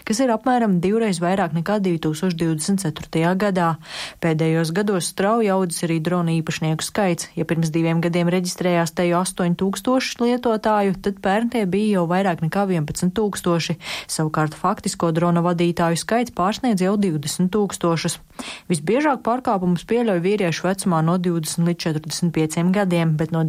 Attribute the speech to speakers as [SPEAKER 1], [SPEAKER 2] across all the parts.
[SPEAKER 1] kas ir apmēram 2 reiz vairāk nekā 2024. gadā. Pēdējos gados strauji audzis arī drona īpašnieku skaits. Ja pirms 2 gadiem reģistrējās te jau 8000 lietotāju, tad pērn tie bija jau vairāk nekā 11 000. Savukārt faktisko drona vadītāju skaits pārsniedz jau 20 000. Visbiežāk pārkāpumus pieļauj vīriešu vecumā no 20 līdz 45 gadiem, bet no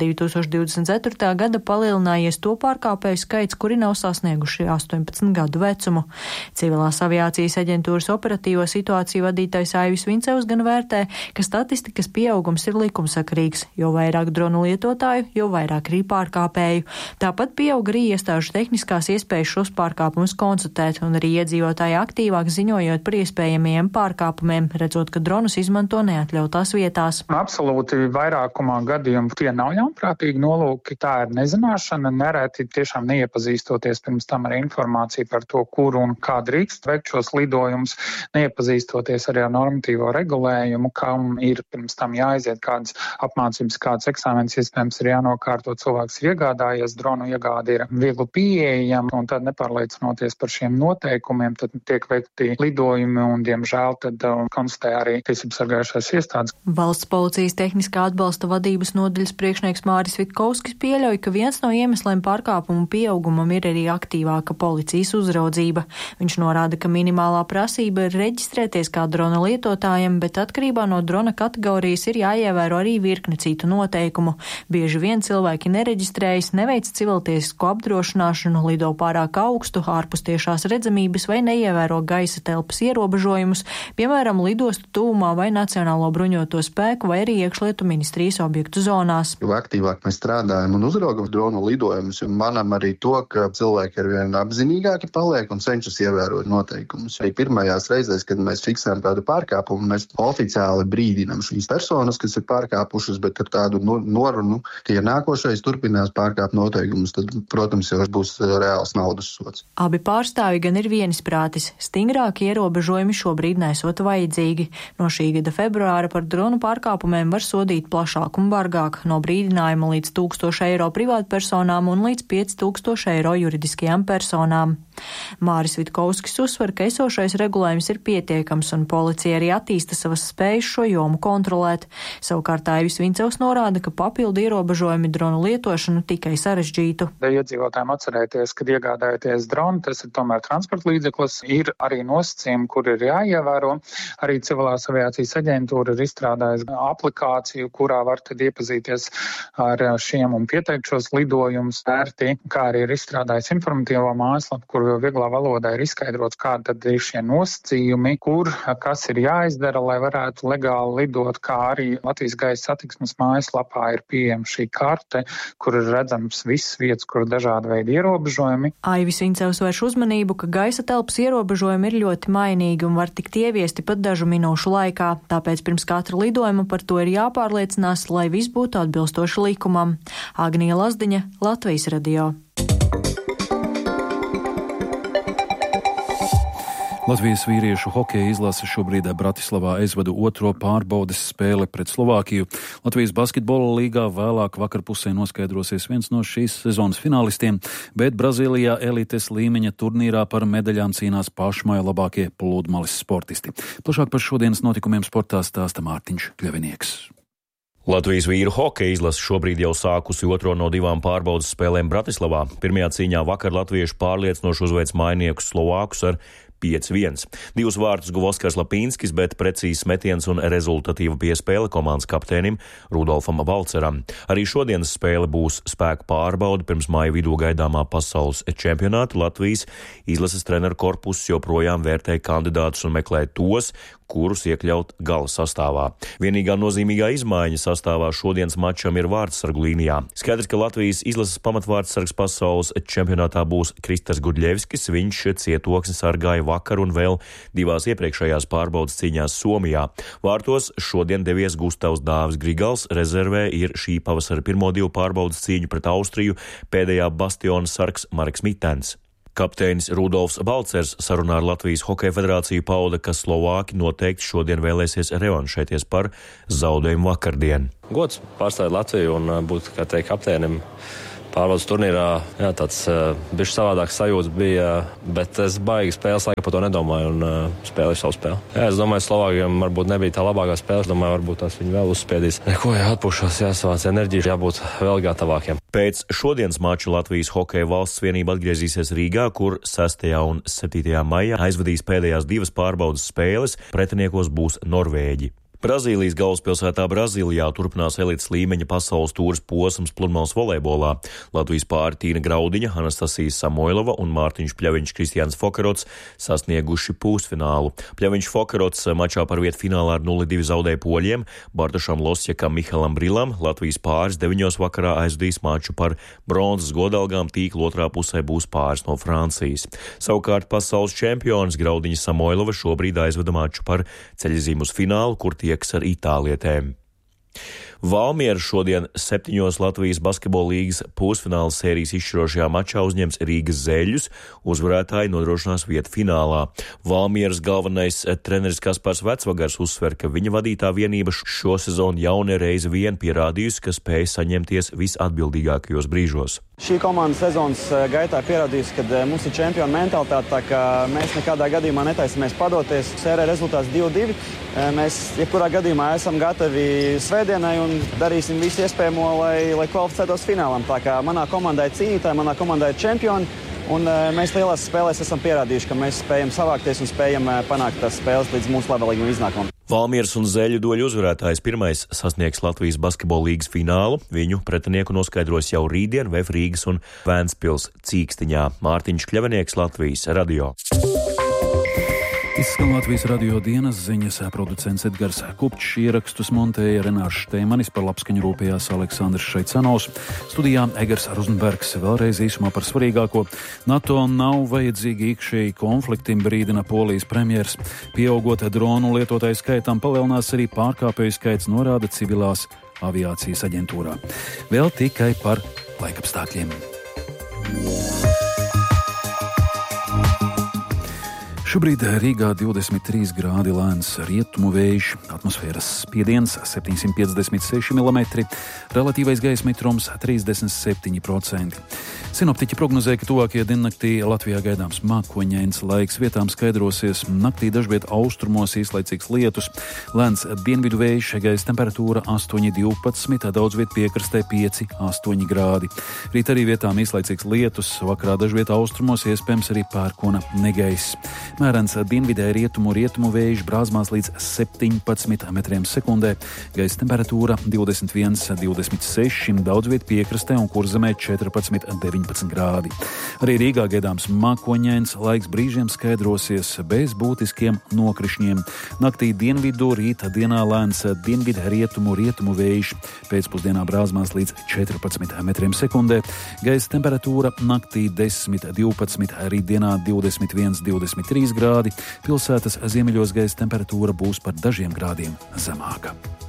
[SPEAKER 1] 2024. gada palielinājies to pārkāpēju skaits, kuri nav sasnieguši 18 gadu vecumu. Civilās aviācijas aģentūras operatīvo situāciju vadītājs Aivis Vincevs gan vērtē, ka statistikas pieaugums ir likumsakarīgs, jo vairāk dronu lietotāju, jo vairāk arī pārkāpēju. Tāpat pieaug arī iestāžu tehniskās iespējas šos pārkāpumus konstatēt, un arī iedzīvotāji aktīvāk ziņojot par iespējamiem pārkāpumiem, redzot, ka dronus izmanto neatļautās vietās.
[SPEAKER 2] Absolūti vairākumā gadījumu tie nav ļaunprātīgi nolūki, tā ir nezināšana, nereti tiešām neiepazīstoties pirms tam ar informāciju par to, kur un kā drīkst veikt šos lidojumus, neiepazīstoties arī ar normatīvo regulējumu, kam ir pirms tam jāaiziet kādas apmācības, kāds eksāmens iespējams ir jānokārto, cilvēks ir iegādājies, dronu iegāde ir viegli pieejama, un tad nepārliecinoties par šiem noteikumiem, tad tiek veikti lidojumi, un diemžēl tad konstatē arī tiesību sargājušās iestādes.
[SPEAKER 1] Valsts policijas tehniskā atbalsta vadības nodaļas priekšnieks Māris Vitkovskis pieļauj, ka viens no iemesliem pārkāpumu pieaugumam ir arī aktīvāka policijas uzraudzība. Viņš norāda, ka minimālā prasība ir reģistrēties kā drona lietotājiem, bet atkarībā no drona kategorijas ir jāievēro arī virkne citu noteikumu. Bieži vien cilvēki nereģistrējas, neveic civiltiesisko apdrošināšanu, lido pārāk augstu, ārpus tiešās redzamības vai neievēro gaisa telpas ierobežojumus, piemēram, lidostu tuvumā vai Nacionālo bruņoto spēku vai arī iekšlietu ministrijas objektu zonās.
[SPEAKER 3] Jo aktīvāk mēs strādājam un uzraugam dronu lidojumus, jo manam arī to, ka cilvēki arvien apzinīgāki paliek un cenšas ievērot noteikumus. Arī pirmajās reizēs, kad mēs fiksējam kādu pārkāpumu, mēs oficiāli brīdinam šīs personas, kas ir pārkāpušas, bet ar tādu norunu, ka ja nākošais turpinās pārkāpt noteikumus, tad, protams, jau būs reāls naudas sods.
[SPEAKER 1] Abi pārstāvji gan ir vienisprātis. Stingrāki ierobežojumi šobrīd nesot vajadzīgi. No šī gada februāra par dronu pārkāpumiem var sodīt plašāk un bargāk, no brīdinājuma līdz 1000 eiro privātpersonām un līdz 5000 eiro juridiskajām personām. Māris Vitkovskis uzsver, ka esošais regulējums ir pietiekams un policija arī attīsta savas spējas šo jomu kontrolēt. Savukārt Aivis Vincevs norāda, ka papildu ierobežojumi dronu lietošanu tikai sarežģītu.
[SPEAKER 2] Iedzīvotājiem atcerēties, kad iegādājoties dronu, tas ir tomēr transporta līdzeklis, ir arī nosacījumi, kur ir jāievēro. Arī Civilās aviācijas aģentūra ir izstrādājusi aplikāciju, kurā var tad iepazīties ar šiem un pieteikt šos lidojumus ērti, kā arī ir izstrādājis informatīvo mājaslapu, kur vieglā valodā ir izskaidrots, kādi tad ir šie nosacījumi, kur, kas ir jāizdara, lai varētu legāli lidot, kā arī Latvijas gaisa satiksmes mājaslapā ir pieejama šī karte, kur ir redzams visas vietas, kur ir dažādi veidi ierobežojumi.
[SPEAKER 1] Aivis Vincevs vērš uzmanību, ka gaisa telpas ierobežojumi ir ļoti mainīgi un var tikt ieviesti pat dažu minūšu laikā, tāpēc pirms katra lidojuma par to ir jāpārliecinās, lai viss būtu atbilstoši likumam. Agnija Lazdiņa, Latvijas radio.
[SPEAKER 4] Latvijas vīriešu hokeja izlase šobrīd Bratislavā aizvada otro pārbaudes spēli pret Slovākiju. Latvijas basketbola līgā vēlāk vakarpusē noskaidrosies viens no šīs sezonas finālistiem, bet Brazīlijā elites līmeņa turnīrā par medaļām cīnās pašmāja labākie pludmales sportisti. Plašāk par šodienas notikumiem sportā stāsta Mārtiņš Kļavinieks.
[SPEAKER 5] Latvijas vīru hokeja izlase šobrīd jau sākusi otro no 2 pārbaudes spēlēm Bratislavā. Pirmajā cīņā vakar latvieši pārliecinoši uzveic mainiekus Slovākus ar 5-1. 2 vārtus guva Oskars Lapīnskis, bet precīzs metiens un rezultatīva piespēle komandas kapteinim Rudolfam Balceram. Arī šodienas spēle būs spēku pārbaude pirms māja vidū gaidāmā pasaules čempionāta. Latvijas izlases treneru korpuss joprojām vērtē kandidātus un meklē tos, kurus iekļaut gala sastāvā. Vienīgā nozīmīgā izmaiņa sastāvā šodienas mačam ir vārdsargu līnijā. Skaidrs, ka Latvijas izlases pamatvārdsargs pasaules čempionātā būs Kristers Gudļevskis. Viņš cietoksni sargāja vakar un vēl 2 iepriekšējās pārbaudas cīņās Somijā. Vārtos šodien devies Gustavs Dāvis Grigals, rezervē ir šī pavasara pirmo 2 pārbaudas cīņu pret Austriju pēdējā bastiona sargs Mareks Mitens. Kapteinis Rudolfs Balcers sarunā ar Latvijas Hokeja federāciju pauda, ka Slovāki noteikti šodien vēlēsies revanšēties par zaudējumu vakardien.
[SPEAKER 6] Gods pārstāvēt Latviju un būt, kā teikt, kapteinim Pārbaudas turnīrā, jā, tāds bišķi savādāks sajūta bija, bet es baigi spēles laikā par to nedomāju un spēlēju savu spēli. Jā, es domāju, Slovākiem varbūt nebija tā labākā spēle, es domāju, varbūt tās viņi vēl uzspiedīs. Neko, atpūšos, jāsavāc enerģiju, jābūt vēl gatavākiem.
[SPEAKER 5] Pēc šodienas mača Latvijas hokeja valsts vienība atgriezīsies Rīgā, kur 6. un 7. maijā aizvadīs pēdējās 2 pārbaudas spēles, pretiniekos būs Norvēģi. Brazīlijas galvaspilsētā Brazīlijā turpinās elites līmeņa pasaules tūres posms pludmales volejbolā. Latvijas pāri Tīna Graudiņa, Anastasija Samoilova un Mārtiņš Pļaviņš Kristiāns Fokerots sasnieguši pusfinālu. Pļaviņš Fokerots mačā par vietu finālā ar 0-2 zaudēja poļiem, Bartošam Losjakam, Mihalam Brilam. Latvijas pāris 9 vakarā aizvadīs maču par bronzas godalgām, tīkla otrā pusē būs pāris no Francijas. Savukārt pasaules čempionis Graudiņa Samoilova šobrīd aizvada maču par ceļzīmu uz finālu, kur tieks ar itālietēm. Valmiera šodien 7. Latvijas basketbola līgas pusfināla sērijas izšķirošajā mačā uzņems Rīgas Zeļļus, uzvarētāji nodrošinās vietu finālā. Valmieras galvenais treneris Kaspars Vecvagars uzsver, ka viņa vadītā vienība šo sezonu jau nereizi vien pierādījusi, ka spēj saņemties visatbildīgākajos brīžos.
[SPEAKER 7] Šī komanda sezonas gaitā pierādījusi, ka mums ir čempionu mentalitāte, tā kā mēs nekādā gadījumā netaisamies padoties. Sērē rezultāts 2-2. Mēs jebkurā gadījumā esam gatavi svētdienai un darīsim visu iespējamo, lai kvalificētos finālam. Tā kā manā komandā ir cīnītāji, manā komandā ir čempioni, un mēs lielās spēlēs esam pierādījuši, ka mēs spējam savākties un spējam panākt tās spēles līdz mūsu labvēlīgam iznākumam.
[SPEAKER 5] Valmieras un Zeļļu doļu uzvarētājs pirmais sasniegs Latvijas basketbola līgas finālu. Viņu pretinieku noskaidros jau rītdien VF Rīgas un Vēnspils Cīkstiņā. Mārtiņš Kļavinieks, Latvijas radio.
[SPEAKER 4] Izskan Latvijas radio dienas ziņas, producents Edgars Kupčs, ierakstus montēja Renārs Šteimanis, par labskaņu rūpējās Aleksandrs Šaicanovs. Studijā Egars Rozenbergs. Vēlreiz īsumā par svarīgāko. NATO nav vajadzīgi iekšēji konflikti, brīdina Polijas premjers. Pieaugot dronu lietotāju skaitam palielinās arī pārkāpēju skaits, norāda civilās aviācijas aģentūrā. Vēl tikai par laikapstākļiem. Šobrīd Rīgā 23 grādi, lēns rietumu vējš, atmosfēras spiediens 756 mm, relatīvais gaisa mitrums 37%. Sinoptiķi prognozē, ka tuvākajā diennaktī Latvijā gaidāms mākoņains laiks, vietām skaidrosies, naktī dažviet austrumos īslaicīgs lietus, lēns dienvidu vējš, gaisa temperatūra 8,12, daudz viet piekrastē 5,8 grādi. Rīt arī vietām īslaicīgs lietus, vakarā dažviet austrumos iespējams arī pērkona negaiss. Mērens dienvidē rietumu vējš, brāzmās līdz 17 metriem sekundē, gaisa temperatūra 21,26, daudz viet piekrastē un Kurzemē 14,19 grādi. Arī Rīgā gaidāms mākoņains, laiks brīžiem skaidrosies bez būtiskiem nokrišņiem. Naktī dienvidu, rīta dienā lēns dienvidu rietumu vējš, pēcpusdienā brāzmās līdz 14 metriem sekundē, gaisa temperatūra naktī 10,12, rītdienā 21,23 grādi, pilsētas ziemeļos gaisa temperatūra būs par dažiem grādiem zemāka.